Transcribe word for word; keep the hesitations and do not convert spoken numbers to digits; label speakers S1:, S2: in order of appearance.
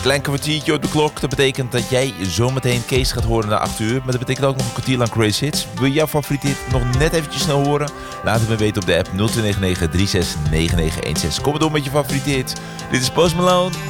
S1: Klein kwartiertje op de klok. Dat betekent dat jij zometeen Kees gaat horen na acht uur. Maar dat betekent ook nog een kwartier lang Crazy Hits. Wil je jouw favoriete hit nog net eventjes snel horen? Laat het me weten op de app nul twee negen negen drie zes negen negen een zes. Kom maar door met je favoriete hit. Dit is Post Malone.